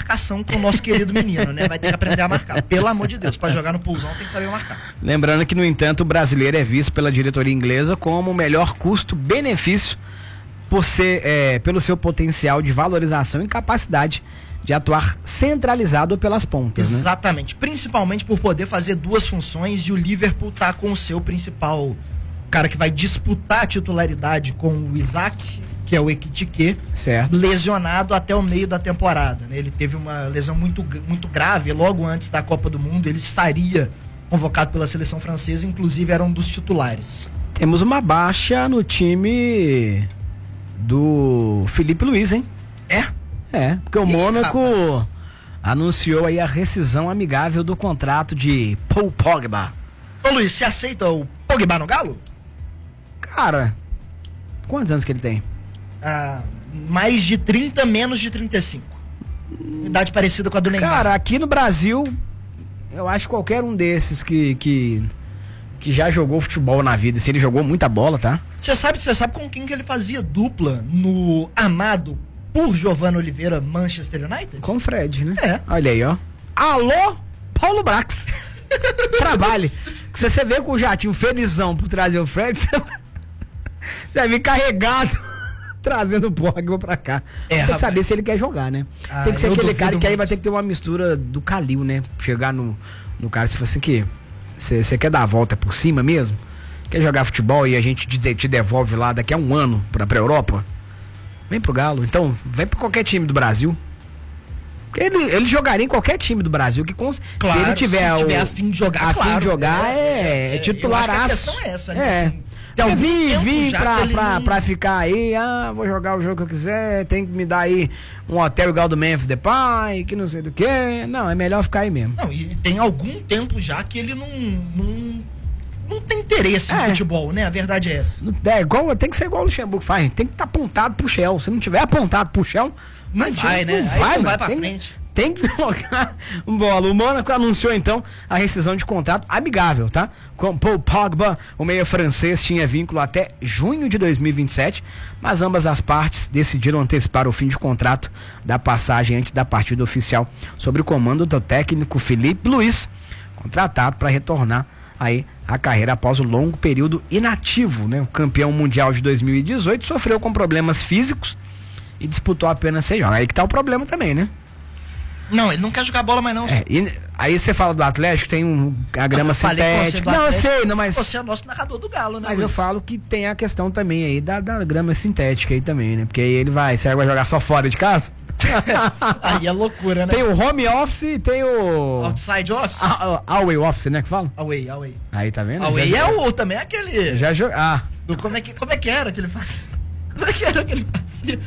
marcação com o nosso querido menino, né? Vai ter que aprender a marcar. Pelo amor de Deus, pra jogar no pulsão tem que saber marcar. Lembrando que, no entanto, o brasileiro é visto pela diretoria inglesa como o melhor custo-benefício pelo seu potencial de valorização e capacidade de atuar centralizado pelas pontas, né? Exatamente, principalmente por poder fazer duas funções, e o Liverpool tá com o seu principal cara que vai disputar a titularidade com o Isaac, que é o Ekitike, lesionado até o meio da temporada, né? Ele teve uma lesão muito grave logo antes da Copa do Mundo. Ele estaria convocado pela seleção francesa, inclusive era um dos titulares. Temos uma baixa no time do Felipe Luiz, hein? Porque o Mônaco anunciou aí a rescisão amigável do contrato de Paul Pogba. Ô Luiz, você aceita o Pogba no Galo? Cara, quantos anos que ele tem? Mais de 30, menos de 35. Idade parecida com a do Neymar. Cara, aqui no Brasil, eu acho que qualquer um desses que já jogou futebol na vida, se ele jogou muita bola, tá? Você sabe com quem que ele fazia dupla no amado por Giovanni Oliveira, Manchester United? Com o Fred, né? Olha aí, ó. Alô, Paulo Brax. Trabalhe. Se você vê com o jatinho felizão por trazer o Fred, você vai vir carregado trazendo o Pogba pra cá. Tem que saber se ele quer jogar, né? Tem que ser aquele cara que aí vai ter que ter uma mistura do Kalil, né? Chegar no cara, se fosse que você quer dar a volta por cima mesmo, quer jogar futebol e a gente te devolve lá daqui a um ano pra Europa, vem pro Galo. Então, vem pra qualquer time do Brasil. Ele jogaria em qualquer time do Brasil, claro, se ele tiver a fim de jogar, é titularaço. A questão é essa, né? Assim, vim pra ficar aí, vou jogar o jogo que eu quiser, tem que me dar aí um hotel igual do Memphis Depay, que não sei do que. Não, é melhor ficar aí mesmo. Não, e tem algum tempo já que ele não tem interesse no futebol, né? A verdade é essa. Tem que ser igual o Luxemburgo faz, tem que estar apontado pro Shell. Se não tiver apontado pro Shell, não vai, né? Não vai pra frente. Tem que jogar bola. O Mônaco anunciou então a rescisão de contrato amigável, tá? Com Paul Pogba, o meia francês tinha vínculo até junho de 2027, mas ambas as partes decidiram antecipar o fim de contrato da passagem antes da partida oficial, sob o comando do técnico Felipe Luiz, contratado para retornar aí a carreira após o longo período inativo, né? O campeão mundial de 2018 sofreu com problemas físicos e disputou apenas 6 jogos. Aí que tá o problema também, né? Não, ele não quer jogar bola mais não. Aí você fala do Atlético, tem a grama sintética. Não, eu sei, mas... Você é nosso narrador do Galo, né? Mas eu falo que tem a questão também aí da grama sintética aí também, né? Porque aí ele vai jogar só fora de casa? Aí é loucura, né? Tem o home office e tem o... Outside office? Away office, né, que fala? Away. Aí, tá vendo? Away também é aquele... Como é que era que ele fazia? Como é que era que ele fazia?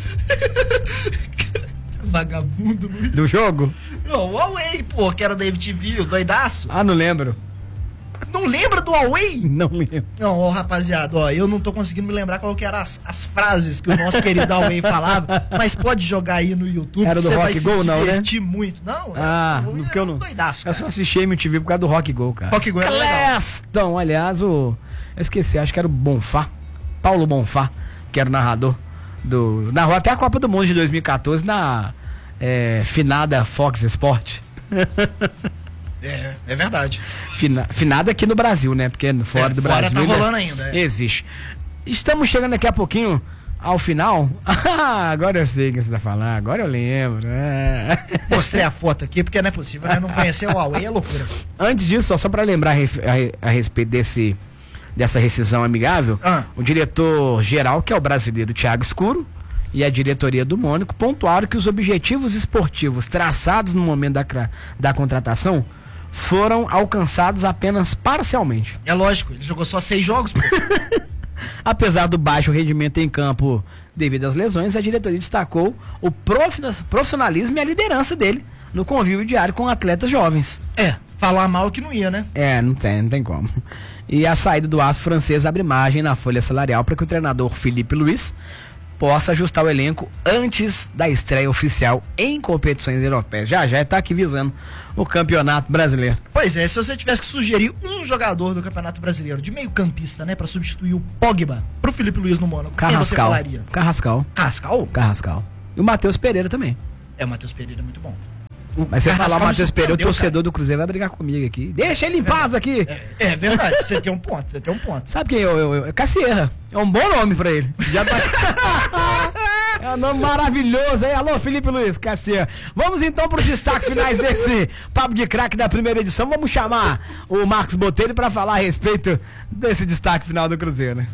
Vagabundo, Luiz. Do jogo? Não, o Away, pô, que era da MTV, o doidaço. Não lembro. Não lembra do Away? Não lembro. Não, rapaziada, eu não tô conseguindo me lembrar qual que eram as frases que o nosso querido Away falava, mas pode jogar aí no YouTube. Era do Rock Go, não, né? Divertir muito. Não, porque eu não. Doidaço, cara. Eu só assisti MTV por causa do Rock Go, cara. Rock Go é legal. Então, aliás, eu esqueci, acho que era o Bonfá, Paulo Bonfá, que era o narrador narrou até a Copa do Mundo de 2014 na finada Fox Sport. É verdade. Finada aqui no Brasil, né? Porque fora do Brasil tá rolando ainda. Existe. Estamos chegando daqui a pouquinho ao final. Agora eu sei o que você tá falando, agora eu lembro. Mostrei a foto aqui porque não é possível, né? Não conhecer o Huawei é loucura. Antes disso, só para lembrar a respeito dessa rescisão amigável, o diretor-geral, que é o brasileiro Thiago Escuro, e a diretoria do Mônaco pontuaram que os objetivos esportivos traçados no momento da contratação foram alcançados apenas parcialmente. É lógico, ele jogou só 6 jogos, pô. Apesar do baixo rendimento em campo devido às lesões, a diretoria destacou o profissionalismo e a liderança dele no convívio diário com atletas jovens. Falar mal que não ia, né? Não tem como. E a saída do astro francês abre margem na folha salarial para que o treinador Felipe Luiz possa ajustar o elenco antes da estreia oficial em competições europeias. Já está aqui visando o Campeonato Brasileiro. Pois é, se você tivesse que sugerir um jogador do Campeonato Brasileiro, de meio campista, né, para substituir o Pogba pro Felipe Luiz no Mônaco, quem você falaria? Carrascal. Carrascal? E o Matheus Pereira também. O Matheus Pereira é muito bom. Mas se eu falar o Matheus Pereira, o torcedor do Cruzeiro vai brigar comigo aqui. Deixa ele em paz aqui. É verdade, você tem um ponto, Sabe quem é? Cassierra. É um bom nome pra ele. Já tá... É um nome maravilhoso, hein? Alô, Felipe Luiz, Cassierra. Vamos então para os destaques finais desse Papo de Craque da primeira edição. Vamos chamar o Marcos Botelho para falar a respeito desse destaque final do Cruzeiro, né?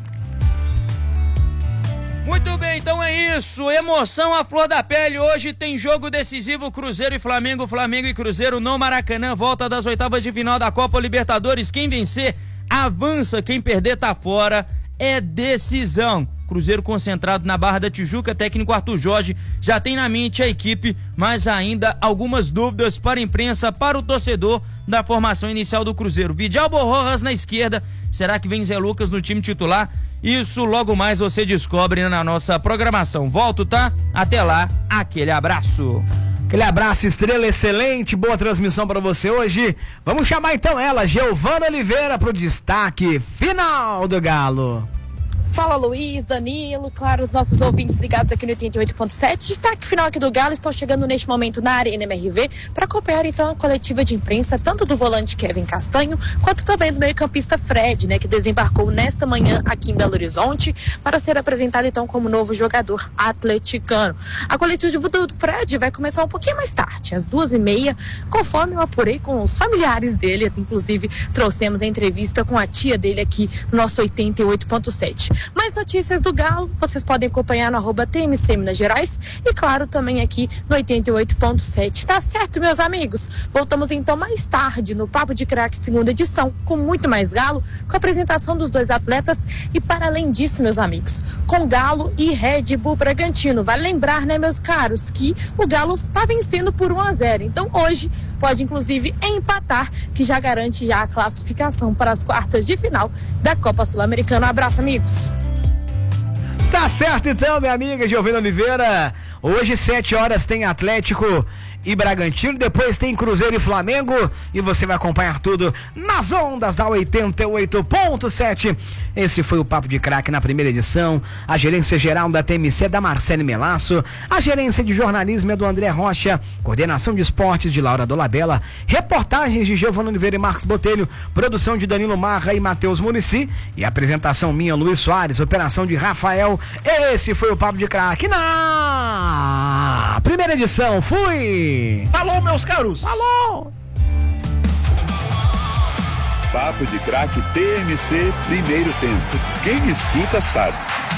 Muito bem, então é isso. Emoção à flor da pele. Hoje tem jogo decisivo, Cruzeiro e Flamengo, Flamengo e Cruzeiro no Maracanã. Volta das oitavas de final da Copa Libertadores. Quem vencer, avança. Quem perder, tá fora. É decisão. Cruzeiro concentrado na Barra da Tijuca, técnico Arthur Jorge já tem na mente a equipe, mas ainda algumas dúvidas para a imprensa, para o torcedor da formação inicial do Cruzeiro. Vidal Rojas na esquerda, será que vem Zé Lucas no time titular? Isso logo mais você descobre na nossa programação. Volto, tá? Até lá, aquele abraço. Aquele abraço, estrela, excelente, boa transmissão para você hoje. Vamos chamar então ela, Giovana Oliveira, pro destaque final do Galo. Fala Luiz, Danilo, claro, os nossos ouvintes ligados aqui no 88.7. Destaque final aqui do Galo, estão chegando neste momento na Arena MRV para acompanhar então a coletiva de imprensa, tanto do volante Kevin Castanho, quanto também do meio-campista Fred, né, que desembarcou nesta manhã aqui em Belo Horizonte para ser apresentado então como novo jogador atleticano. A coletiva do Fred vai começar um pouquinho mais tarde, às 2h30, conforme eu apurei com os familiares dele, inclusive trouxemos a entrevista com a tia dele aqui no nosso 88.7. Mais notícias do Galo, vocês podem acompanhar no @TMC Minas Gerais e claro, também aqui no 88.7. Tá certo, meus amigos? Voltamos então mais tarde no Papo de Craque, segunda edição, com muito mais Galo, com a apresentação dos dois atletas e para além disso, meus amigos, com Galo e Red Bull Bragantino. Vale lembrar, né, meus caros, que o Galo está vencendo por 1-0. Então hoje pode inclusive empatar, que já garante já a classificação para as quartas de final da Copa Sul-Americana. Um abraço, amigos. Tá certo então, minha amiga Giovana Oliveira. Hoje, 7 horas, tem Atlético e Bragantino, depois tem Cruzeiro e Flamengo, e você vai acompanhar tudo nas ondas da 88.7. Esse foi o Papo de Craque na primeira edição. A gerência geral da TMC é da Marcele Melasso, a gerência de jornalismo é do André Rocha, coordenação de esportes de Laura Dolabella, reportagens de Giovana Oliveira e Marcos Botelho, produção de Danilo Marra e Matheus Muricy, e apresentação minha, Luiz Soares, operação de Rafael. Esse foi o Papo de Craque na primeira edição. Fui! Falou, meus caros! Falou! Papo de Craque TMC, primeiro tempo. Quem escuta sabe.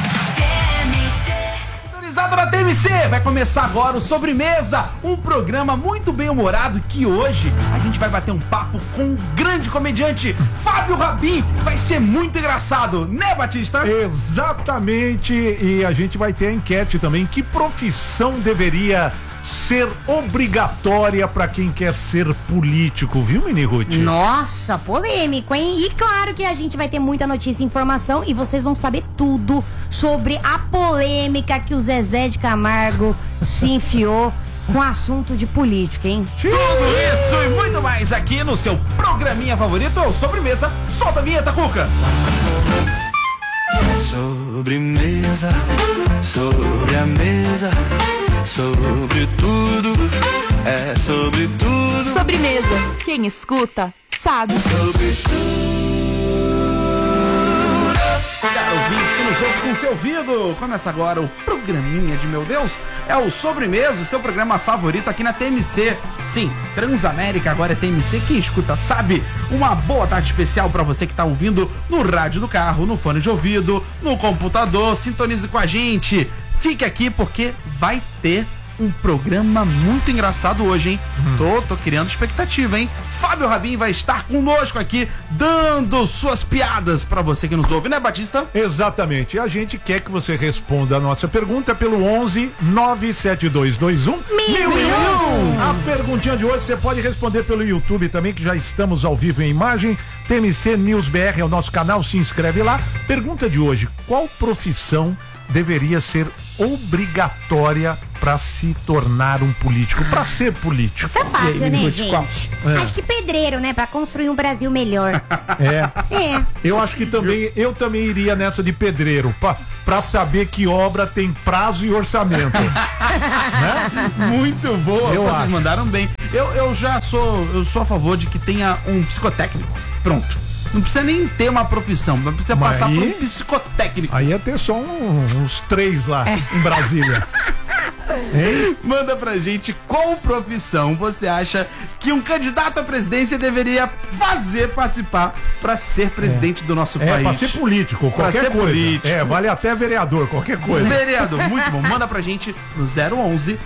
Sintonizado na TMC, vai começar agora o Sobremesa, um programa muito bem humorado que hoje a gente vai bater um papo com um grande comediante, Fábio Rabin. Vai ser muito engraçado, né, Batista? Exatamente, e a gente vai ter a enquete também. Que profissão deveria ser obrigatória para quem quer ser político, viu, Mini Ruth? Nossa, polêmico, hein? E claro que a gente vai ter muita notícia e informação e vocês vão saber tudo sobre a polêmica que o Zezé de Camargo se enfiou com assunto de política, hein? Tudo isso e muito mais aqui no seu programinha favorito, Sobremesa. Solta a vinheta, Cuca! Sobremesa, sobre a mesa, sobre tudo, é sobre tudo. Sobremesa, quem escuta, sabe. Sobre tudo. Caro ouvinte que nos ouve com seu ouvido, começa agora o programinha de meu Deus, é o Sobremesa, o seu programa favorito aqui na TMC. Sim, Transamérica agora é TMC, quem escuta sabe. Uma boa tarde especial pra você que tá ouvindo no rádio do carro, no fone de ouvido, no computador, sintonize com a gente. Fique aqui porque vai ter um programa muito engraçado hoje, hein? Tô criando expectativa, hein? Fábio Rabin vai estar conosco aqui, dando suas piadas pra você que nos ouve, né, Batista? Exatamente. A gente quer que você responda a nossa pergunta pelo 11 97221 1001. A perguntinha de hoje você pode responder pelo YouTube também, que já estamos ao vivo em imagem. TMC News BR é o nosso canal, se inscreve lá. Pergunta de hoje: qual profissão deveria ser obrigatória para se tornar um político, para ser político? Isso é fácil, aí, né, gente? Acho que pedreiro, né? Para construir um Brasil melhor. É. Eu acho que também, eu também iria nessa de pedreiro, para saber que obra tem prazo e orçamento. Né? Muito boa, vocês mandaram bem. Eu sou a favor de que tenha um psicotécnico. Pronto. Não precisa nem ter uma profissão, mas precisa passar por um psicotécnico. Aí ia ter só uns 3 lá em Brasília. Manda pra gente qual profissão você acha que um candidato à presidência deveria participar pra ser presidente do nosso país. Pra ser político, qualquer coisa. Político. Vale até vereador, qualquer coisa. Vereador, muito bom. Manda pra gente no 011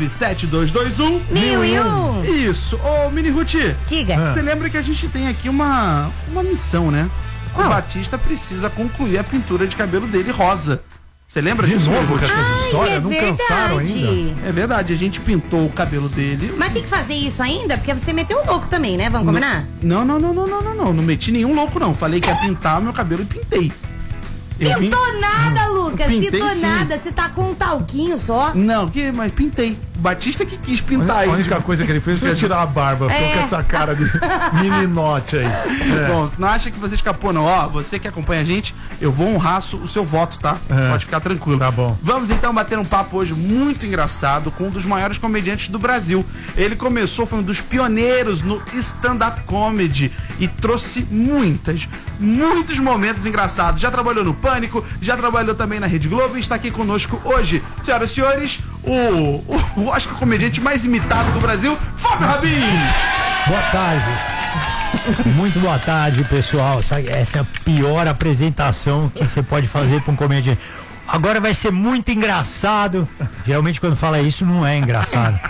97221 1001. Isso. Ô, Mini Ruth, você lembra que a gente tem aqui uma missão, né? O Batista precisa concluir a pintura de cabelo dele rosa. Você lembra de disso? novo com essas histórias? Não cansaram ainda? É verdade, a gente pintou o cabelo dele. Mas tem que fazer isso ainda? Porque você meteu um louco também, né? Vamos combinar? Não. Não meti nenhum louco, não. Falei que ia pintar o meu cabelo e pintei. Pintou nada, Lucas. Pintou sim. nada. Você tá com um talquinho só. Não, mas pintei. Batista que quis pintar. A única coisa que ele fez foi tirar a barba. Ficou com essa cara de meninote aí. Bom, não acha que você escapou, não. Ó, você que acompanha a gente, eu vou honrar o seu voto, tá? Pode ficar tranquilo. Tá bom. Vamos então bater um papo hoje muito engraçado com um dos maiores comediantes do Brasil. Ele foi um dos pioneiros no stand-up comedy e trouxe muitos momentos engraçados. Já trabalhou no Pânico, já trabalhou também na Rede Globo e está aqui conosco hoje. Senhoras e senhores, o acho que o comediante mais imitado do Brasil, Fábio Rabin. Boa tarde. Muito boa tarde, pessoal. Essa é a pior apresentação que você pode fazer para um comediante. Agora vai ser muito engraçado. Geralmente quando fala isso não é engraçado.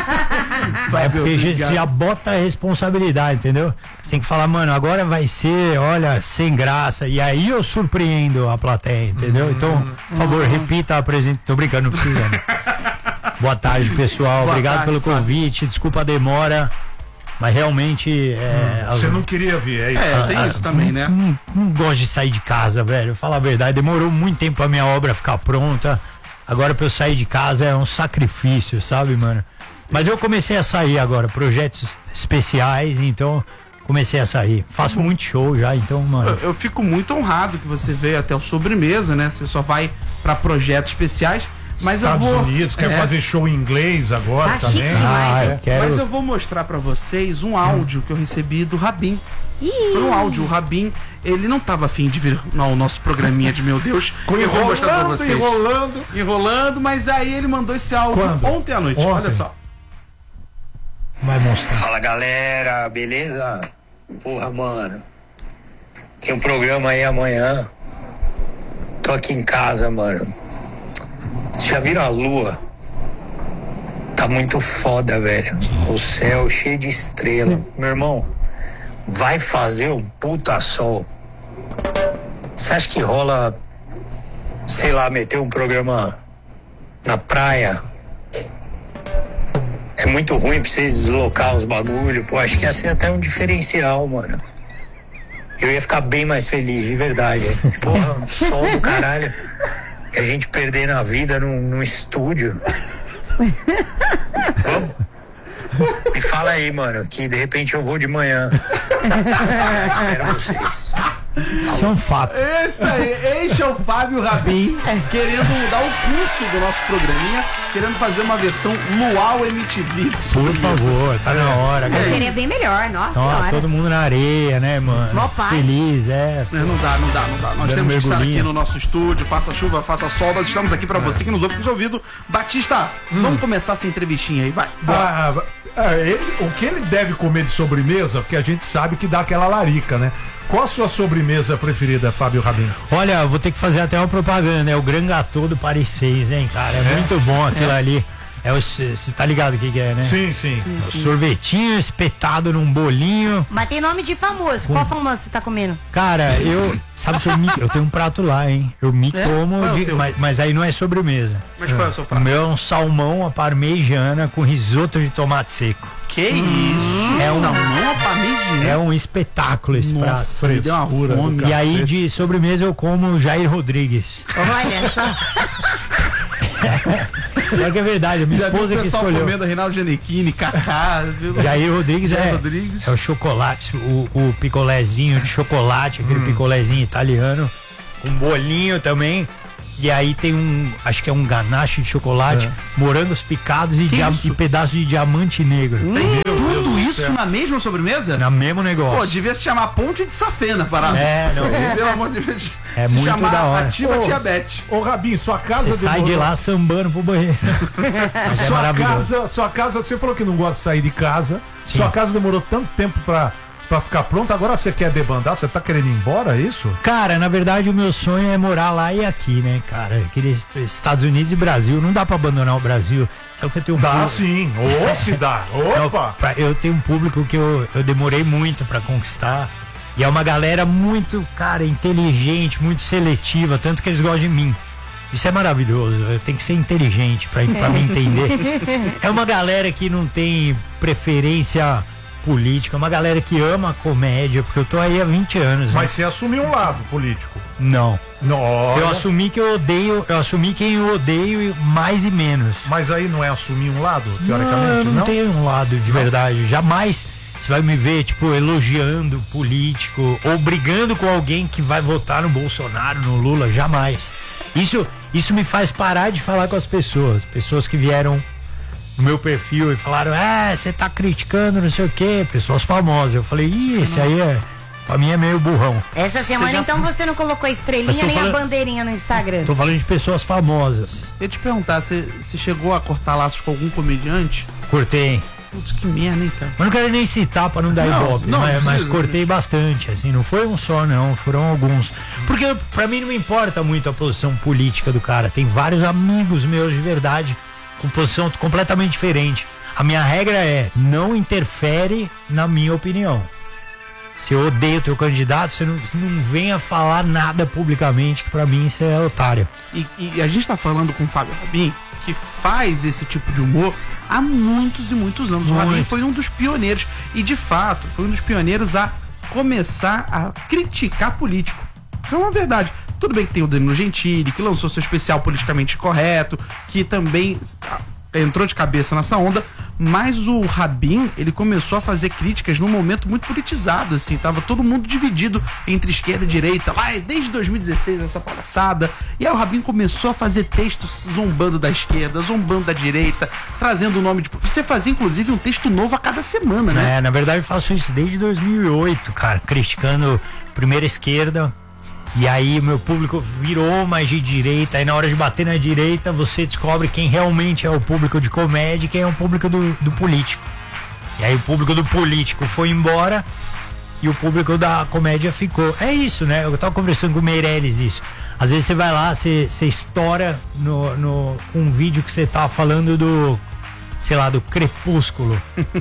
É porque você já bota a responsabilidade, entendeu? Você tem que falar, mano, agora vai ser, olha, sem graça. E aí eu surpreendo a plateia, entendeu? Então, por favor, repita a apresentação. Tô brincando, não precisa. Boa tarde, pessoal. Obrigado pelo convite. Desculpa a demora. Mas realmente. Você não queria vir, é isso? Tem isso também, né? Não gosto de sair de casa, velho. Falar a verdade. Demorou muito tempo pra minha obra ficar pronta. Agora pra eu sair de casa é um sacrifício, sabe, mano? Mas eu comecei a sair agora. Projetos especiais, então comecei a sair. Faço muito show já, então, mano. Eu fico muito honrado que você veio até o Sobremesa, né? Você só vai pra projetos especiais. Mas Estados Unidos, quer fazer show em inglês agora também. Mas eu vou mostrar pra vocês um áudio que eu recebi do Rabin. Foi um áudio, o Rabin, ele não tava afim de vir ao nosso programinha de Meu Deus. Eu vou mostrar pra vocês. Enrolando, mas aí ele mandou esse áudio ontem à noite, olha só. Vai mostrar. Fala, galera, beleza? Porra, mano, tem um programa aí amanhã. Tô aqui em casa, mano. Vocês já viram a lua? Tá muito foda, velho. O céu cheio de estrela. Meu irmão, vai fazer um puta sol. Você acha que rola, sei lá, meter um programa na praia? É muito ruim pra vocês deslocar os bagulho. Pô, acho que ia ser até um diferencial, mano. Eu ia ficar bem mais feliz, de verdade. Porra, um sol do caralho. Que a gente perder na vida num estúdio. Vamos? Me fala aí, mano, que de repente eu vou de manhã. Espero vocês. São fato. Esse aí, este é o Fábio Rabin, querendo dar o curso do nosso programinha, querendo fazer uma versão Luau MTV. Por favor, tá na hora. Seria bem melhor, nossa senhora. Todo mundo na areia, né, mano? Mó paz. Feliz, Não dá. Nós temos que estar aqui no nosso estúdio, faça chuva, faça sol, nós estamos aqui pra você que nos ouve com os ouvidos. Batista, vamos começar essa entrevistinha aí, vai. O que ele deve comer de sobremesa, porque a gente sabe que dá aquela larica, né? Qual a sua sobremesa preferida, Fábio Rabin? Olha, vou ter que fazer até uma propaganda, né? O Gran Gâteau do Paris 6, hein, cara? É muito bom aquilo ali. Você tá ligado o que é, né? Sim. O sorvetinho espetado num bolinho. Mas tem nome de famoso. Qual famoso você tá comendo? Cara, sabe que eu tenho um prato lá, hein? Eu me como, mas aí não é sobremesa. Mas qual é o seu prato? O meu é um salmão à parmegiana com risoto de tomate seco. Que isso? Salmão à parmegiana? É um espetáculo esse prato. Nossa, me deu uma fome. E aí de sobremesa eu como Jair Rodrigues. Olha só. É que é verdade, minha esposa que escolheu. Comendo Reinaldo Giannichini, Kaká. Jair Rodrigues é o chocolate, o picolézinho de chocolate, aquele picolézinho italiano, um bolinho também. E aí tem acho que é um ganache de chocolate, morangos picados e pedaços de diamante negro. Meu Isso na mesma sobremesa? Na mesmo negócio. Pô, devia se chamar Ponte de Safena, parada. Não. Pelo amor de Deus. É se muito da hora. Ativa diabetes. Ô, Rabinho, sua casa Você sai de lá sambando pro banheiro. É maravilhoso. Sua casa, você falou que não gosta de sair de casa. Sim. Sua casa demorou tanto tempo pra ficar pronta, agora você quer debandar? Você tá querendo ir embora, é isso? Cara, na verdade o meu sonho é morar lá e aqui, né, cara? Aqueles Estados Unidos e Brasil, não dá pra abandonar o Brasil. Só que eu tenho Dá sim, se dá. Opa! Eu tenho um público que eu demorei muito pra conquistar. E é uma galera muito, cara, inteligente, muito seletiva, tanto que eles gostam de mim. Isso é maravilhoso, eu tenho que ser inteligente pra me entender. É uma galera que não tem preferência política, uma galera que ama a comédia, porque eu tô aí há 20 anos. Mas você assumiu um lado político? Não. Nossa. Eu assumi que eu odeio, eu assumi quem eu odeio mais e menos. Mas aí não é assumir um lado, teoricamente? Não tenho um lado de verdade, jamais. Você vai me ver, tipo, elogiando político ou brigando com alguém que vai votar no Bolsonaro, no Lula, jamais. Isso me faz parar de falar com as pessoas que vieram no meu perfil e falaram, você tá criticando não sei o quê, pessoas famosas. Eu falei, esse aí pra mim é meio burrão. Essa semana então você não colocou a estrelinha nem a bandeirinha no Instagram? Tô falando de pessoas famosas. Eu ia te perguntar, você chegou a cortar laços com algum comediante? Cortei. Putz, que merda, hein, cara? Eu não quero nem citar pra não dar ibope, mas cortei bastante, assim, não foi um só não, foram alguns. Porque pra mim não me importa muito a posição política do cara, tem vários amigos meus de verdade com posição completamente diferente. A minha regra é, não interfere na minha opinião. Se eu odeio o teu candidato, você não venha falar nada publicamente, que pra mim isso é otário. E a gente tá falando com o Fábio Rabin, que faz esse tipo de humor há muitos e muitos anos. O Rabin foi um dos pioneiros, e de fato, foi um dos pioneiros a começar a criticar político. Isso é uma verdade. Tudo bem que tem o Danilo Gentili, que lançou seu especial Politicamente Correto, que também entrou de cabeça nessa onda, mas o Rabin, ele começou a fazer críticas num momento muito politizado, assim, tava todo mundo dividido entre esquerda e direita, lá desde 2016 essa palhaçada, e aí o Rabin começou a fazer textos zombando da esquerda, zombando da direita, trazendo o nome de... Você fazia, inclusive, um texto novo a cada semana, né? Na verdade eu faço isso desde 2008, cara, criticando primeiro a esquerda. E aí o meu público virou mais de direita, aí na hora de bater na direita você descobre quem realmente é o público de comédia e quem é o público do político. E aí o público do político foi embora e o público da comédia ficou. É isso, né? Eu tava conversando com o Meirelles isso. Às vezes você vai lá, você estoura no um vídeo que você tá falando do, sei lá, do Crepúsculo.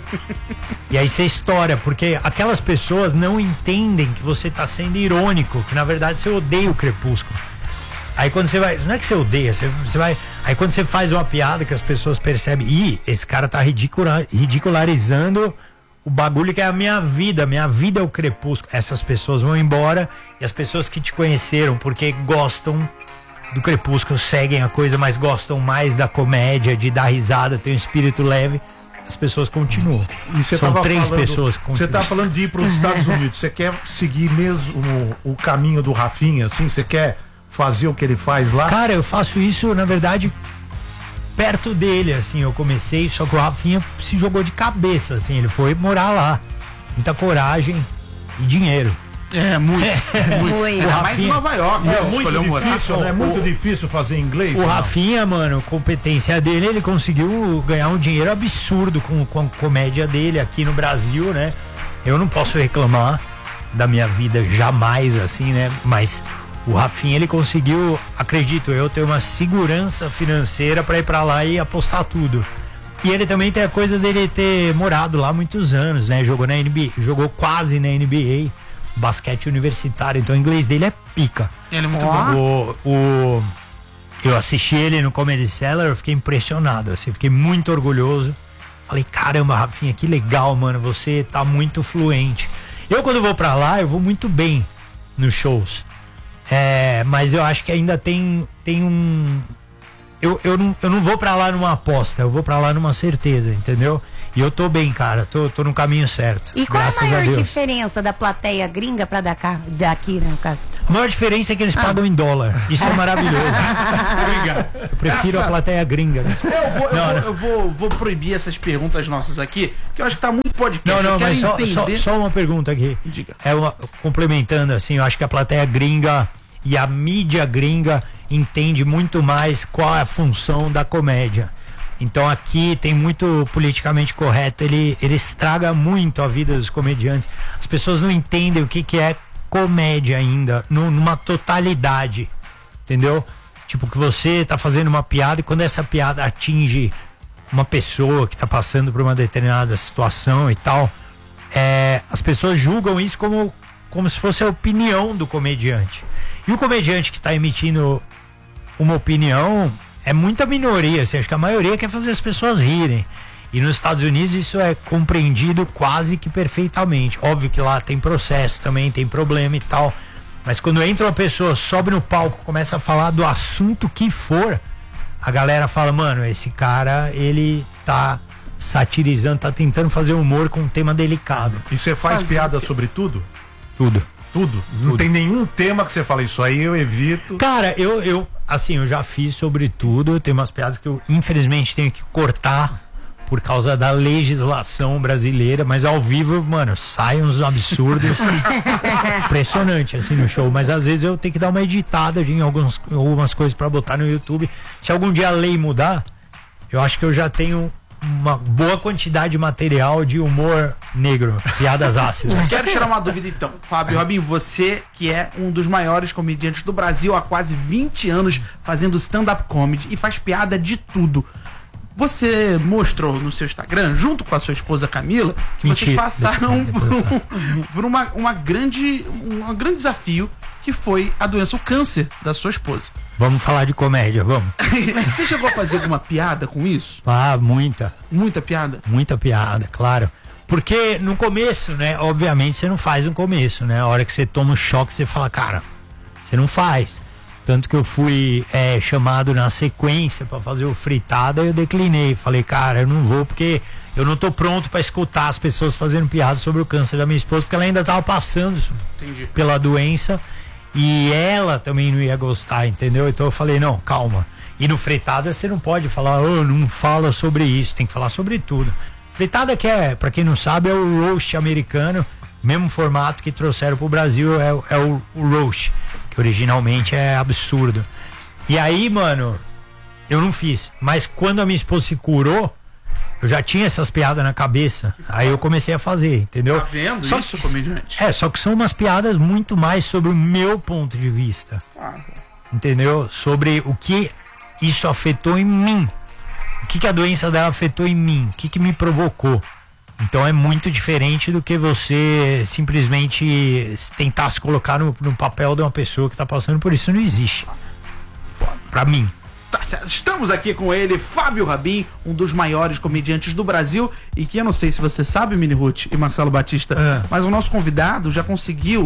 E aí você estoura, porque aquelas pessoas não entendem que você tá sendo irônico, que na verdade você odeia o Crepúsculo. Aí quando você vai, não é que você odeia, você vai, aí quando você faz uma piada que as pessoas percebem, esse cara tá ridicularizando o bagulho que é a minha vida é o Crepúsculo. Essas pessoas vão embora e as pessoas que te conheceram porque gostam do Crepúsculo, seguem a coisa, mas gostam mais da comédia, de dar risada, ter um espírito leve, as pessoas continuam. E são 3 pessoas que continuam. Você tá falando de ir para os Estados Unidos, você quer seguir mesmo o caminho do Rafinha, assim? Você quer fazer o que ele faz lá? Cara, eu faço isso, na verdade, perto dele, assim, eu comecei, só que o Rafinha se jogou de cabeça, assim, ele foi morar lá. Muita coragem e dinheiro. Muito. Mais em Nova York. É muito difícil, né? É muito difícil fazer inglês. O Rafinha, mano, competência dele, ele conseguiu ganhar um dinheiro absurdo com a comédia dele aqui no Brasil, né? Eu não posso reclamar da minha vida jamais, assim, né? Mas o Rafinha, ele conseguiu, acredito eu, ter uma segurança financeira pra ir pra lá e apostar tudo. E ele também tem a coisa dele ter morado lá muitos anos, né? Jogou na NBA, jogou quase na NBA. Basquete universitário, então o inglês dele é pica. Ele é muito bom. Eu assisti ele no Comedy Cellar, eu fiquei impressionado, assim, fiquei muito orgulhoso. Falei, caramba, Rafinha, que legal, mano, você tá muito fluente. Eu, quando vou pra lá, eu vou muito bem nos shows. Mas eu acho que ainda tem um... Eu não vou pra lá numa aposta, eu vou pra lá numa certeza, entendeu? E eu tô bem, cara, tô no caminho certo. E qual é a graças maior Deus. diferença da plateia gringa pra daqui, né, Castro? A maior diferença é que eles pagam em dólar. Isso é maravilhoso. Eu prefiro a plateia gringa. Né? Eu vou proibir essas perguntas nossas aqui, que eu acho que tá muito podcast. Não, eu quero mas entender. só uma pergunta aqui. Diga. Complementando assim, eu acho que a plateia gringa e a mídia gringa entende muito mais qual é a função da comédia. Então aqui tem muito politicamente correto, ele estraga muito a vida dos comediantes. As pessoas não entendem o que é comédia ainda, numa totalidade, entendeu? Tipo, que você tá fazendo uma piada e quando essa piada atinge uma pessoa que tá passando por uma determinada situação e tal, as pessoas julgam isso como se fosse a opinião do comediante. E o comediante que tá emitindo uma opinião é muita minoria, assim, acho que a maioria quer fazer as pessoas rirem. E nos Estados Unidos isso é compreendido quase que perfeitamente. Óbvio que lá tem processo também, tem problema e tal. Mas quando entra uma pessoa, sobe no palco, começa a falar do assunto que for, a galera fala, mano, esse cara, ele tá satirizando, tá tentando fazer humor com um tema delicado. E você faz piada sobre tudo? Tudo. Tudo? Não tem nenhum tema que você fala, isso aí eu evito. Cara, eu já fiz sobre tudo. Tem umas piadas que eu infelizmente tenho que cortar por causa da legislação brasileira, mas ao vivo, mano, saem uns absurdos impressionante assim no show, mas às vezes eu tenho que dar uma editada em algumas coisas pra botar no YouTube. Se algum dia a lei mudar, eu acho que eu já tenho uma boa quantidade de material de humor negro, piadas ácidas. Quero tirar uma dúvida então, Fábio Rabin, você que é um dos maiores comediantes do Brasil há quase 20 anos fazendo stand-up comedy e faz piada de tudo. Você mostrou no seu Instagram, junto com a sua esposa Camila, que vocês passaram por um grande desafio, que foi a doença, o câncer da sua esposa. Vamos falar de comédia, vamos. Você chegou a fazer alguma piada com isso? Ah, muita. Muita piada? Muita piada, claro. Porque no começo, né, obviamente você não faz no começo, né? A hora que você toma um choque, você fala, cara, você não faz. Tanto que eu fui chamado na sequência pra fazer o fritada e eu declinei. Falei, cara, eu não vou porque eu não tô pronto pra escutar as pessoas fazendo piadas sobre o câncer da minha esposa, porque ela ainda tava passando pela doença e ela também não ia gostar, entendeu? Então eu falei, não, calma. E no fritada você não pode falar, não fala sobre isso, tem que falar sobre tudo. Fritada pra quem não sabe, é o roast americano, mesmo formato que trouxeram pro Brasil, é o roast, que originalmente é absurdo. E aí, mano, eu não fiz. Mas quando a minha esposa se curou, eu já tinha essas piadas na cabeça. Aí eu comecei a fazer, entendeu? Tá vendo só isso, comediante? Só que são umas piadas muito mais sobre o meu ponto de vista. Entendeu? Sobre o que isso afetou em mim. O que a doença dela afetou em mim. O que me provocou. Então é muito diferente do que você simplesmente tentar se colocar no papel de uma pessoa que tá passando por isso. Não existe. Pra mim. Tá certo. Estamos aqui com ele, Fábio Rabin, um dos maiores comediantes do Brasil, e que eu não sei se você sabe, Mini Ruth e Marcelo Batista, mas o nosso convidado já conseguiu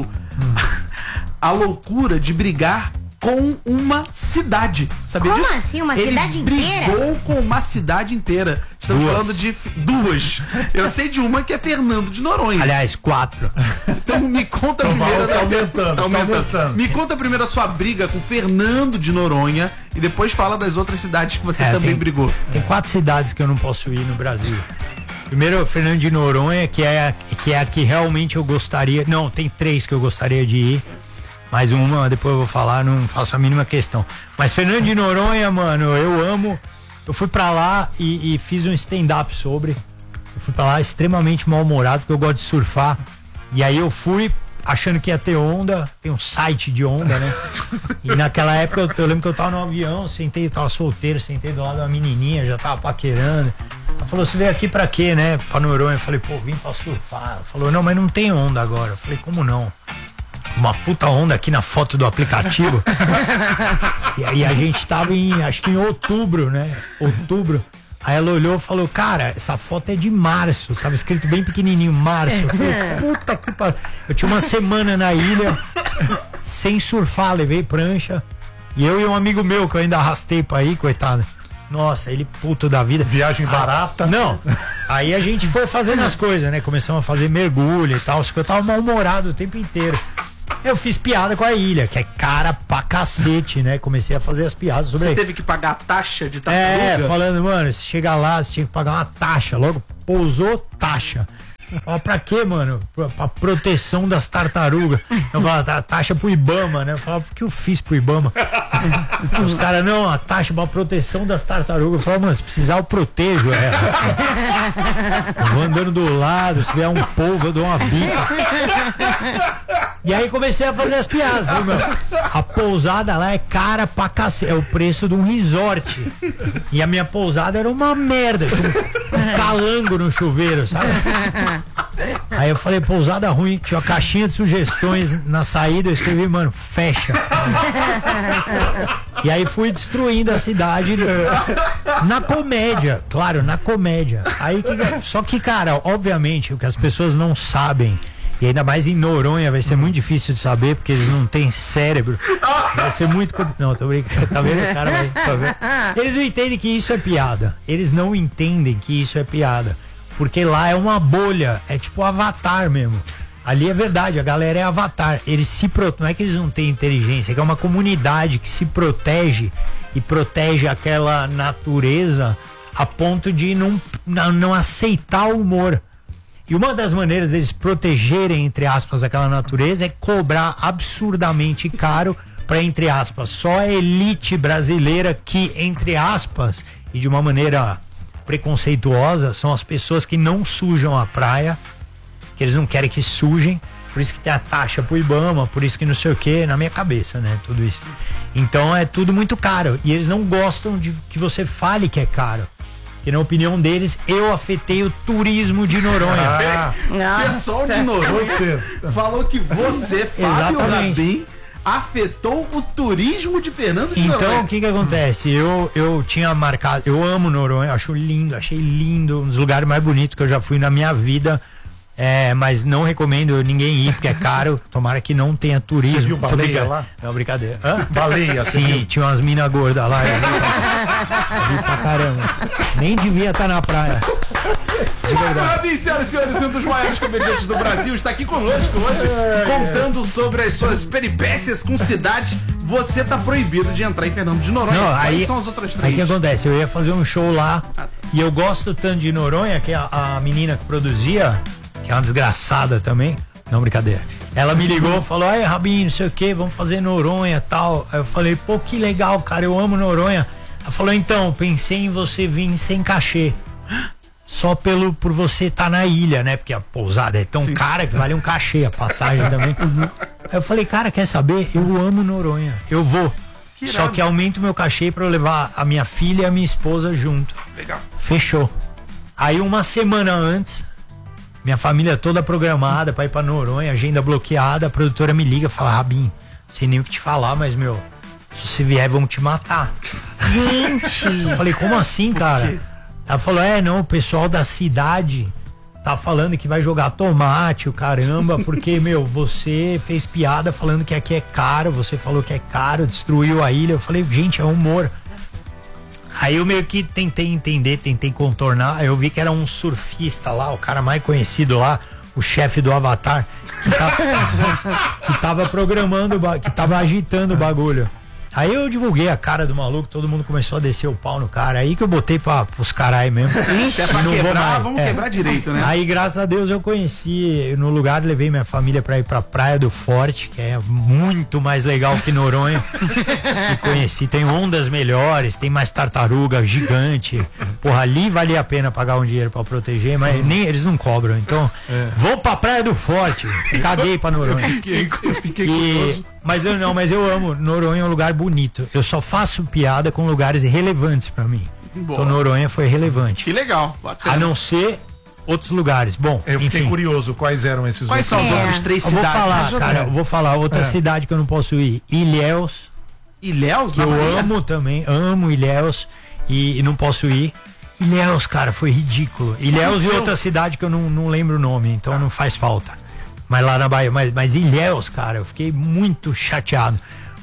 a loucura de brigar com uma cidade. Sabia Como disso? assim? Uma Ele cidade inteira? brigou com uma cidade inteira. Estamos falando de duas. Eu sei de uma que é Fernando de Noronha. Aliás, 4. Então me conta primeiro. Tá aumentando. Me conta primeiro a sua briga com Fernando de Noronha e depois fala das outras cidades que você também brigou. Tem 4 cidades que eu não posso ir no Brasil. Primeiro, Fernando de Noronha, que é a que realmente eu gostaria. Não, tem 3 que eu gostaria de ir. Mais uma, depois eu vou falar, não faço a mínima questão. Mas Fernando de Noronha, mano, eu amo. Eu fui pra lá e fiz um stand-up sobre. Eu fui pra lá extremamente mal-humorado, porque eu gosto de surfar. E aí eu fui achando que ia ter onda. Tem um site de onda, né? E naquela época eu lembro que eu tava no avião, eu tava solteiro, sentei do lado da menininha, já tava paquerando. Ela falou, você veio aqui pra quê, né? Pra Noronha. Eu falei, pô, vim pra surfar. Ela falou, não, mas não tem onda agora. Eu falei, como não? Uma puta onda aqui na foto do aplicativo. E aí a gente tava acho que em outubro, né? Outubro. Aí ela olhou e falou, cara, essa foto é de março. Tava escrito bem pequenininho, março. Eu falei, puta que pariu. Eu tinha uma semana na ilha, sem surfar, levei prancha. E eu e um amigo meu, que eu ainda arrastei pra ir, coitado. Nossa, ele puto da vida. Viagem barata. Não. Aí a gente foi fazendo as coisas, né? Começamos a fazer mergulho e tal. Só que eu tava mal-humorado o tempo inteiro. Eu fiz piada com a ilha, que é cara pra cacete, né? Comecei a fazer as piadas sobre. Você teve que pagar a taxa de tartaruga? Falando, mano, se chegar lá, você tinha que pagar uma taxa. Logo pousou, taxa. Ó, pra quê, mano? Pra proteção das tartarugas. Eu falava, taxa pro Ibama, né? Eu falava, o que eu fiz pro Ibama? Os caras, não, a taxa pra proteção das tartarugas. Eu falava, mano, se precisar eu protejo ela. Eu vou andando do lado, se vier um polvo, eu dou uma bica. E aí comecei a fazer as piadas. Falei, meu, a pousada lá é cara pra cacete. É o preço de um resort. E a minha pousada era uma merda. Tinha um calango no chuveiro, sabe? Aí eu falei, pousada ruim, tinha uma caixinha de sugestões na saída, eu escrevi, mano, fecha. E aí fui destruindo a cidade na comédia, claro, na comédia. Aí, só que, cara, obviamente, o que as pessoas não sabem, e ainda mais em Noronha, vai ser muito difícil de saber, porque eles não têm cérebro. Vai ser muito... Não, tô brincando, tá vendo? O cara vai... Tá vendo? Eles não entendem que isso é piada. Eles não entendem que isso é piada. Porque lá é uma bolha, é tipo Avatar mesmo. Ali é verdade, a galera é Avatar. Eles se não é que eles não têm inteligência, é que é uma comunidade que se protege e protege aquela natureza a ponto de não aceitar o humor. E uma das maneiras deles protegerem, entre aspas, aquela natureza é cobrar absurdamente caro para, entre aspas, só a elite brasileira que, entre aspas, e de uma maneira preconceituosa, são as pessoas que não sujam a praia, que eles não querem que sujem, por isso que tem a taxa pro Ibama, por isso que não sei o que, na minha cabeça, né, tudo isso. Então é tudo muito caro, e eles não gostam de que você fale que é caro, que na opinião deles, eu afetei o turismo de Noronha. O pessoal de Noronha falou que você, Fábio Rabin, afetou o turismo de Fernando de Noronha. Então, o que acontece? Eu tinha marcado, eu amo Noronha, achei lindo, um dos lugares mais bonitos que eu já fui na minha vida, mas não recomendo ninguém ir, porque é caro, tomara que não tenha turismo. Você viu baleia lá? É uma brincadeira. Baleia, sim, tinha umas minas gordas lá, eu vi pra caramba. Nem devia estar na praia. Rabin, senhoras e senhores, um dos maiores comediantes do Brasil, está aqui conosco hoje, contando sobre as suas peripécias com cidades. Você tá proibido de entrar em Fernando de Noronha. Não, Quais aí, são as outras três? Aí o que acontece? Eu ia fazer um show lá e eu gosto tanto de Noronha que a menina que produzia, que é uma desgraçada também, não, brincadeira, ela me ligou e falou, ai, Rabin, não sei o que, vamos fazer Noronha e tal. Aí eu falei, pô, que legal, cara, eu amo Noronha. Ela falou, então, pensei em você vir sem cachê. Só por você estar na ilha, né? Porque a pousada é tão cara que vale um cachê, a passagem também. Aí eu falei, cara, quer saber? Eu amo Noronha, eu vou. Só que aumento meu cachê pra eu levar a minha filha e a minha esposa junto. Legal. Fechou. Aí uma semana antes, minha família toda programada pra ir pra Noronha, agenda bloqueada, a produtora me liga e fala, Rabin, não sei nem o que te falar, mas, meu, se você vier, vão te matar. Gente! Eu falei, como assim, cara? Ela falou, não, o pessoal da cidade tá falando que vai jogar tomate, o caramba, porque, meu, você fez piada falando que aqui é caro, você falou que é caro, destruiu a ilha. Eu falei, gente, é humor. Aí eu meio que tentei entender, tentei contornar, aí eu vi que era um surfista lá, o cara mais conhecido lá, o chefe do Avatar, que tava programando, que tava agitando o bagulho. Aí eu divulguei a cara do maluco, todo mundo começou a descer o pau no cara. Aí que eu botei pros carai mesmo. Se é pra quebrar, vamos quebrar direito, né? Aí, graças a Deus, eu conheci no lugar, levei minha família pra ir pra Praia do Forte, que é muito mais legal que Noronha. E conheci, tem ondas melhores, tem mais tartaruga gigante. Porra, ali valia a pena pagar um dinheiro pra proteger, mas nem eles não cobram. Então, vou pra Praia do Forte. Caguei pra Noronha. Eu fiquei curioso. Mas eu amo. Noronha é um lugar bonito. Eu só faço piada com lugares relevantes pra mim. Boa. Então Noronha foi relevante. Que legal. Bacana. A não ser outros lugares. Bom, eu fiquei enfim. curioso quais eram esses Quais são os outros três eu cidades? Vou falar, cara, eu vou falar outra cidade que eu não posso ir. Ilhéus. Ilhéus? Que eu amo também. Amo Ilhéus e não posso ir. Ilhéus, cara, foi ridículo. Ilhéus e outra cidade que eu não lembro o nome, então não faz falta. Mas lá na Bahia, mas Ilhéus, cara, eu fiquei muito chateado.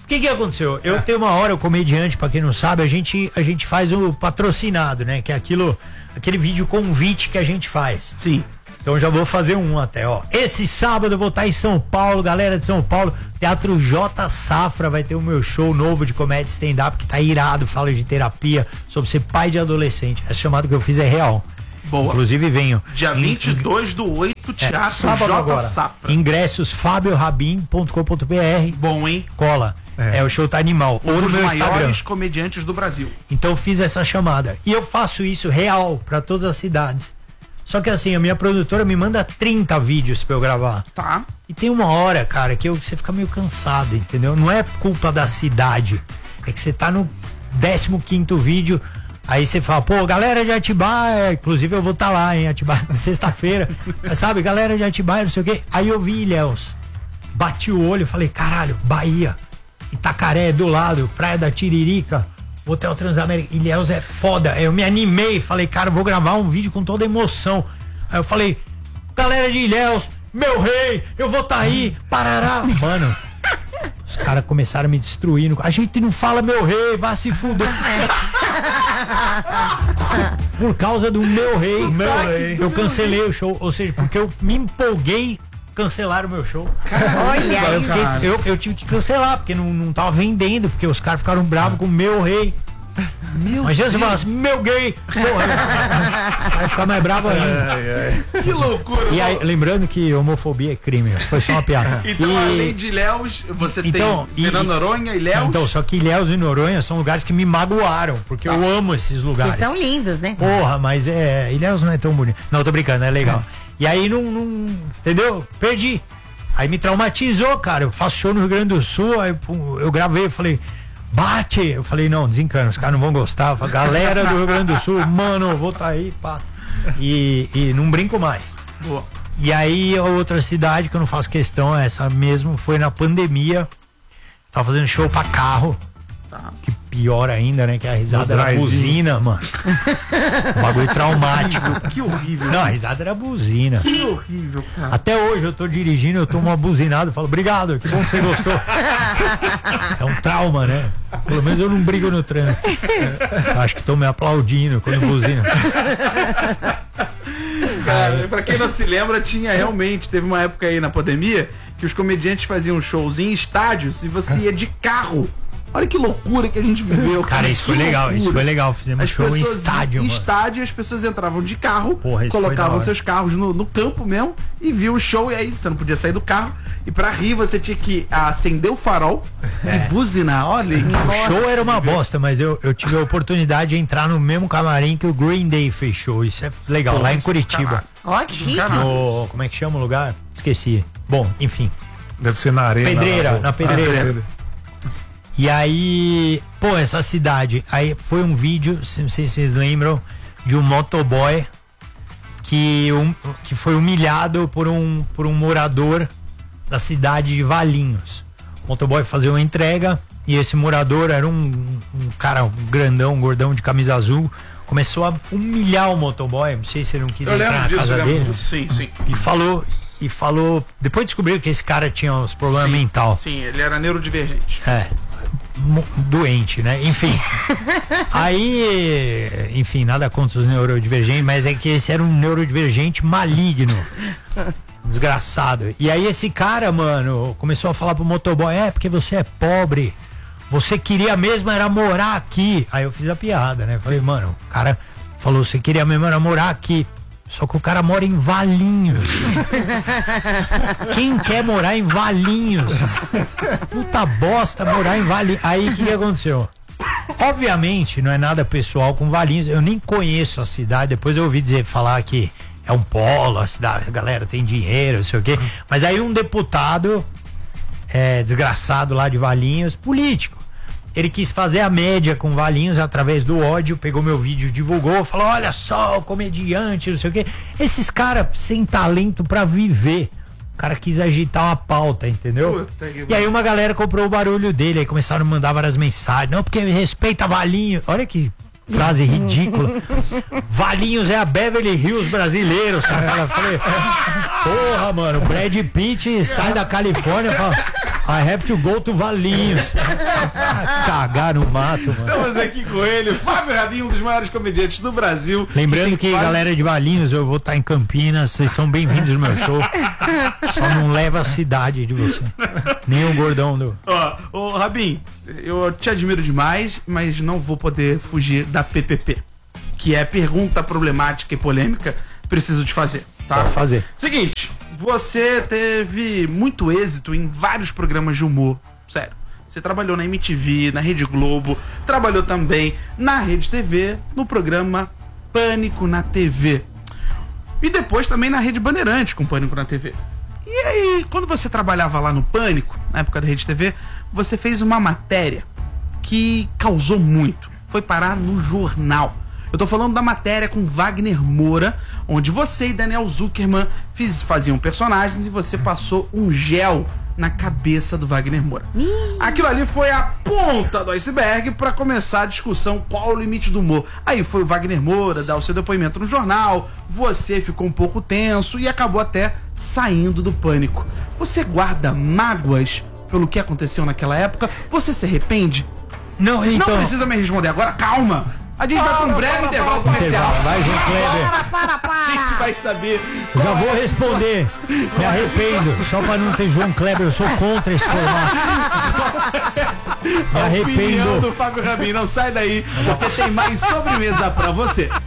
O que aconteceu? Eu tenho uma hora, o comediante, pra quem não sabe, a gente faz o patrocinado, né? Que é aquele vídeo convite que a gente faz. Sim. Então já vou fazer um até, ó. Esse sábado eu vou estar em São Paulo, galera de São Paulo, Teatro J Safra, vai ter o meu show novo de comédia stand-up que tá irado, fala de terapia, sobre ser pai de adolescente. Essa chamada que eu fiz é real. Boa. Inclusive venho. Dia 22/8, Teatro J Safra. Ingressos fabiorabin.com.br. Bom, hein? Cola. O show tá animal. Um dos meu maiores Instagram. comediantes do Brasil. Então eu fiz essa chamada. E eu faço isso real pra todas as cidades. Só que assim, a minha produtora me manda 30 vídeos pra eu gravar. Tá. E tem uma hora, cara, que você fica meio cansado, entendeu? Não é culpa da cidade. É que você tá no 15º vídeo, aí você fala, pô, galera de Atibaia, inclusive eu vou estar lá em Atibaia na sexta-feira. Sabe, galera de Atibaia, não sei o quê. Aí eu vi Ilhéus. Bati o olho e falei, caralho, Bahia, Itacaré do lado, Praia da Tiririca, Hotel Transamérica, Ilhéus é foda. Eu me animei, falei, cara, vou gravar um vídeo com toda emoção. Aí eu falei, galera de Ilhéus, meu rei, eu vou tá aí, parará. Mano, os caras começaram a me destruir. A gente não fala meu rei, vai se fuder. Por causa do meu rei, eu cancelei o show. Ou seja, porque eu me empolguei, cancelaram o meu show. Olha aí, eu tive que cancelar, porque não tava vendendo, porque os caras ficaram bravos com o meu rei. Imagina você falar assim, meu gay, porra, vai ficar mais bravo ainda. Que loucura. E aí, lembrando que homofobia é crime, foi só uma piada. Então, além de Ilhéus, você tem Fernando Noronha, Ilhéus. Então, só que Ilhéus e Noronha são lugares que me magoaram, porque eu amo esses lugares. Que são lindos, né? Porra, mas Ilhéus não é tão bonito. Não, tô brincando, é legal. E aí não, entendeu? Perdi. Aí me traumatizou, cara. Eu faço show no Rio Grande do Sul, aí eu gravei, eu falei, bate! Eu falei, não, desencana, os caras não vão gostar. Eu falei, galera do Rio Grande do Sul, mano, eu vou tá aí, pá. E não brinco mais. Boa. E aí a outra cidade que eu não faço questão, essa mesmo, foi na pandemia. Tava fazendo show pra carro. Tá. Que pior ainda, né? Que a risada era buzina, mano. Um bagulho traumático. Que horrível. Não, a risada era buzina. Que horrível, cara. Até hoje eu tô dirigindo, eu tomo uma buzinada e falo, obrigado, que bom que você gostou. É um trauma, né? Pelo menos eu não brigo no trânsito. Eu acho que estão me aplaudindo quando buzina. Cara, pra quem não se lembra, teve uma época aí na pandemia que os comediantes faziam shows em estádios e você ia de carro. Olha que loucura que a gente viveu. Cara, isso foi legal, fizemos show em estádio, mano. Estádio, as pessoas entravam de carro, colocavam seus carros no campo mesmo e viam o show, e aí você não podia sair do carro, e pra rir você tinha que acender o farol e buzinar, olha. O show era uma bosta, mas eu tive a oportunidade de entrar no mesmo camarim que o Green Day fechou, isso é legal, lá em Curitiba. Ó, que chique. Como é que chama o lugar? Esqueci. Bom, enfim. Deve ser na Arena. Na Pedreira. E aí, pô, essa cidade, aí foi um vídeo, não sei se vocês lembram, de um motoboy que foi humilhado por um morador da cidade de Valinhos. O motoboy fazia uma entrega e esse morador era um cara grandão, gordão de camisa azul, começou a humilhar o motoboy, não sei se ele não quis entrar na casa dele. Sim. E falou, depois descobriu que esse cara tinha uns problemas mental. Sim, ele era neurodivergente. Doente, né? Enfim. Aí, enfim, nada contra os neurodivergentes, mas é que esse era um neurodivergente maligno. Desgraçado. E aí esse cara, mano, começou a falar pro motoboy, porque você é pobre, você queria mesmo era morar aqui. Aí eu fiz a piada, né? Falei, mano, o cara falou, você queria mesmo era morar aqui. Só que o cara mora em Valinhos. Quem quer morar em Valinhos? Puta bosta morar em Valinhos. Aí o que aconteceu? Obviamente não é nada pessoal com Valinhos. Eu nem conheço a cidade. Depois eu ouvi falar que é um polo, a cidade, a galera tem dinheiro, não sei o quê. Mas aí um deputado desgraçado lá de Valinhos, político, ele quis fazer a média com Valinhos através do ódio, pegou meu vídeo, divulgou, falou, olha só, o comediante, não sei o quê. Esses caras sem talento pra viver. O cara quis agitar uma pauta, entendeu? E aí uma galera comprou o barulho dele, aí começaram a mandar várias mensagens. Não, porque respeita Valinhos. Olha que frase ridícula. Valinhos é a Beverly Hills brasileiro. Falei, porra, mano, Brad Pitt sai da Califórnia e fala... I have to go to Valinhos. Cagar no mato, mano. Estamos aqui com ele, Fábio Rabin, um dos maiores comediantes do Brasil. Lembrando que, galera de Valinhos, eu vou estar em Campinas, vocês são bem-vindos no meu show. Só não leva a cidade de você. Nem o gordão do... Ô, Rabin, eu te admiro demais, mas não vou poder fugir da PPP, que é pergunta problemática e polêmica. Preciso te fazer, tá? Pode fazer. Seguinte, você teve muito êxito em vários programas de humor, sério. Você trabalhou na MTV, na Rede Globo, trabalhou também na Rede TV, no programa Pânico na TV. E depois também na Rede Bandeirantes com Pânico na TV. E aí, quando você trabalhava lá no Pânico, na época da Rede TV, você fez uma matéria que causou muito. Foi parar no jornal. Eu tô falando da matéria com Wagner Moura, onde você e Daniel Zuckerman faziam personagens e você passou um gel na cabeça do Wagner Moura. Aquilo ali foi a ponta do iceberg para começar a discussão qual o limite do humor. Aí foi o Wagner Moura dar o seu depoimento no jornal, você ficou um pouco tenso e acabou até saindo do Pânico. Você guarda mágoas pelo que aconteceu naquela época? Você se arrepende? Não, então... Não precisa me responder agora, calma! A gente vai para um breve intervalo comercial. Vai, João Kleber. A gente vai saber. Já vou responder. Me arrependo. Só para não ter João Kleber, eu sou contra esse formato. Me arrependo. A opinião do Fábio Rabin, não sai daí, porque tem mais sobremesa para você.